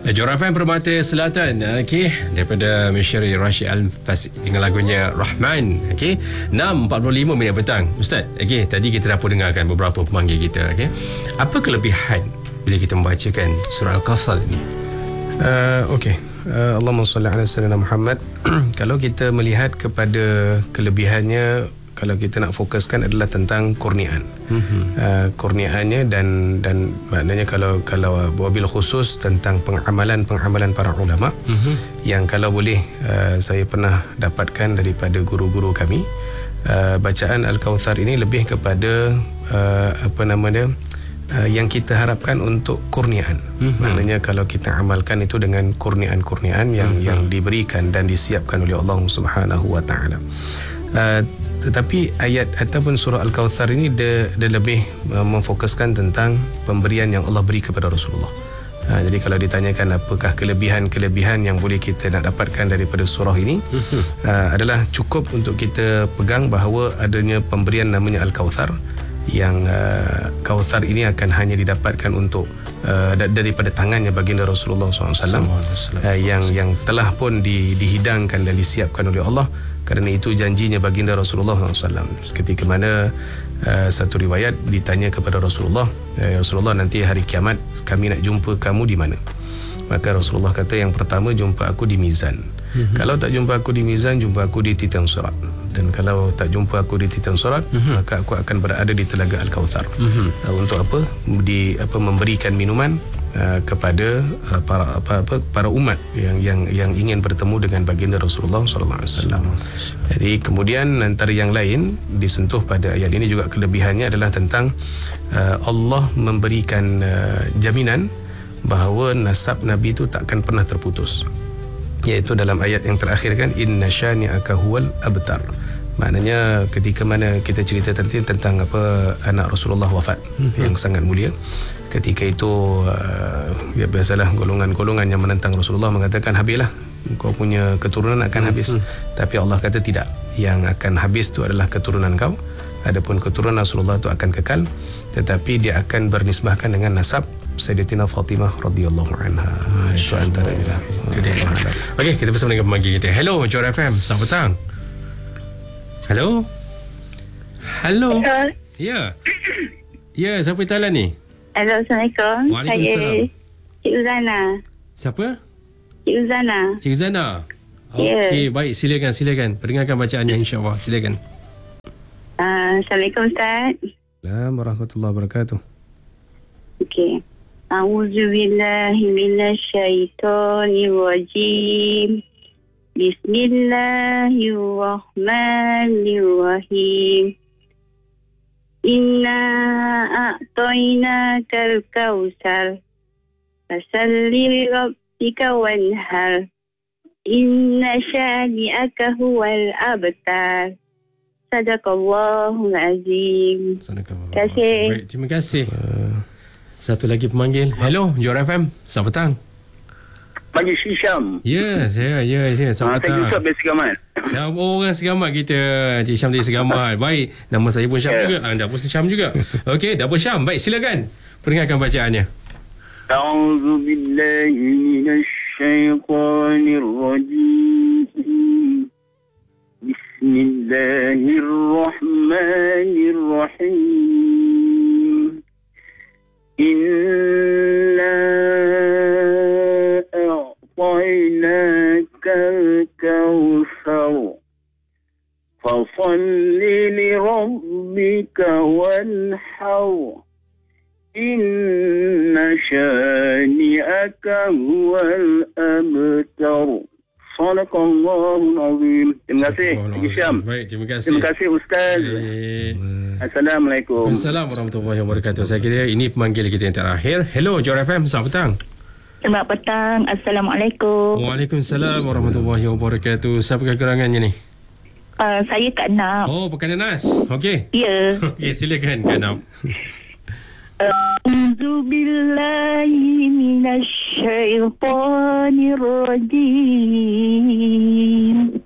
Johor FM Permata Selatan. Okey, daripada Mishari Rashid Al-Fasih dengan lagunya Rahman. Okey, 6.45 minit petang. Ustaz, okey, tadi kita dah pun dengarkan beberapa pemanggil kita. Okey, apa kelebihan bila kita membacakan surah Al-Kautsar ini? Okey, Allahumma salli ala sayyidina Muhammad. Kalau kita melihat kepada kelebihannya, kalau kita nak fokuskan adalah tentang kurniaan. Kurniaannya dan maknanya kalau wabil khusus tentang pengamalan para ulama, yang kalau boleh saya pernah dapatkan daripada guru-guru kami, bacaan Al-Kautsar ini lebih kepada yang kita harapkan untuk kurniaan. Maknanya kalau kita amalkan itu dengan kurniaan yang diberikan dan disiapkan oleh Allah Subhanahu wa taala. Tetapi ayat ataupun surah Al-Kautsar ini dia lebih memfokuskan tentang pemberian yang Allah beri kepada Rasulullah. Jadi kalau ditanyakan apakah kelebihan yang boleh kita nak dapatkan daripada surah ini, adalah cukup untuk kita pegang bahawa adanya pemberian namanya Al-Kautsar, yang Kautsar ini akan hanya didapatkan untuk daripada tangannya baginda Rasulullah SAW, yang telah pun dihidangkan dan disiapkan oleh Allah. Kerana itu janjinya baginda Rasulullah SAW. Ketika mana satu riwayat ditanya kepada Rasulullah, Rasulullah, nanti hari kiamat kami nak jumpa kamu di mana? Maka Rasulullah kata, yang pertama, jumpa aku di mizan. Kalau tak jumpa aku di mizan, jumpa aku di titan surat. Dan kalau tak jumpa aku di titan surat, maka aku akan berada di telaga Al-Kautsar. Untuk apa? Memberikan minuman kepada para umat yang ingin bertemu dengan baginda Rasulullah SAW. Jadi kemudian antara yang lain disentuh pada ayat ini juga kelebihannya adalah tentang Allah memberikan jaminan bahawa nasab Nabi itu takkan pernah terputus. Iaitu dalam ayat yang terakhir kan, inna syani'aka huwal abtar. Maknanya ketika mana kita cerita tentang anak Rasulullah wafat yang sangat mulia, ketika itu ya biasalah golongan-golongan yang menentang Rasulullah mengatakan, habislah, kau punya keturunan akan habis. Tapi Allah kata tidak, yang akan habis itu adalah keturunan kau. Adapun keturunan Rasulullah itu akan kekal, tetapi dia akan bernisbahkan dengan nasab Sayyidatina Fatimah radhiyallahu anha. Itu antaranya. Okey, kita bersama dengan pemanggil kita. Hello Johor FM, selamat petang. Hello. Ya. Ya, siapa di talian ni? Hello, Assalamualaikum. Waalaikumsalam. Saya Cik Uzana. Siapa? Cik Uzana. Cik Uzana. Okey, baik, silakan. Perdengarkan bacaannya, insya-Allah. Silakan. Assalamualaikum Ustaz. Assalamualaikum warahmatullahi wabarakatuh. Okey. A'udzubillahi minasyaitonirrajim. Bismillahirrahmanirrahim. Inna a'tainakal kautsar fasalli li rabbika wanhar. Inna syani'aka huwal abtar. Sadaqallahul azim. Terima kasih. Baik, terima kasih. Satu lagi pemanggil. Hello Johor FM, selamat petang. Pagi Syam. Ya, saya. Selamat petang. Saya Yusuf dari Segamat. Siapa orang Segamat kita? Cik Syam dari Segamat. Baik, nama saya pun Syam juga. Anda pun Syam juga. Okey, dah pun Syam. Baik, silakan. Perdengarkan bacaannya. A'udzubillahi minasyaitonirrajim. Bismillahirrahmanirrahim. Inna a'tainakal kautsar fasalli li rabbika wanhar. Inna syani'aka huwal abtar. Sadaqallahul azim. Terima kasih Haji Syam. Baik, terima kasih. Terima kasih Ustaz. Assalamualaikum. Assalamualaikum warahmatullahi wabarakatuh. Saya kira ini pemanggil kita yang terakhir. Hello Johor FM, selamat petang. Selamat petang. Assalamualaikum. Waalaikumsalam warahmatullahi wabarakatuh. Siapa kekurangannya ni? Saya Kak Nap. Oh, Pekan Nas. Okey. Ya. Okey, silakan Kak Nap. A'udzubillahi minasyaitonirrajim.